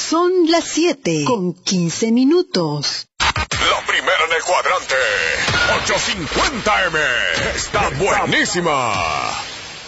Son las 7:15. La primera en el cuadrante, 850M, está buenísima.